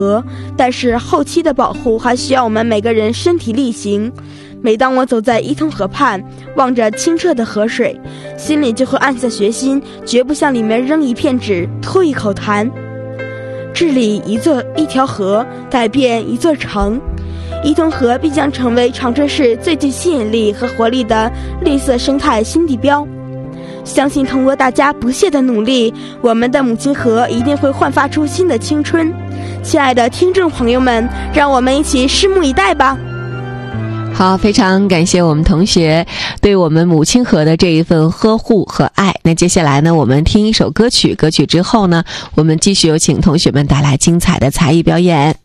但是后期的保护还需要我们每个人身体力行。每当我走在伊通河畔，望着清澈的河水，心里就会暗下决心，绝不向里面扔一片纸，吐一口痰。治理一条河，改变一座城，伊通河必将成为长春市最具吸引力和活力的绿色生态新地标。相信通过大家不懈的努力，我们的母亲河一定会焕发出新的青春。亲爱的听众朋友们，让我们一起拭目以待吧。 好，非常感谢我们同学对我们母亲河的这一份呵护和爱。那接下来呢，我们听一首歌曲，歌曲之后呢，我们继续有请同学们带来精彩的才艺表演。